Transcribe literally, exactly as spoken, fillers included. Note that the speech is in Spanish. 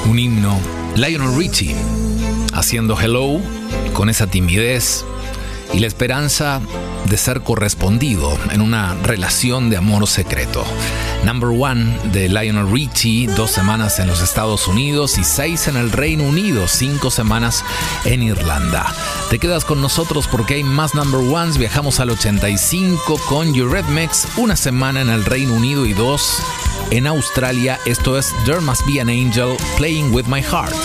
Un himno. Lionel Richie haciendo Hello con esa timidez y la esperanza de ser correspondido en una relación de amor secreto. Number One de Lionel Richie, dos semanas en los Estados Unidos y seis en el Reino Unido, cinco semanas en Irlanda. Te quedas con nosotros porque hay más Number Ones. Viajamos al ochenta y cinco con Eurythmics, una semana en el Reino Unido y dos en Australia. Esto es There Must Be an Angel, Playing With My Heart.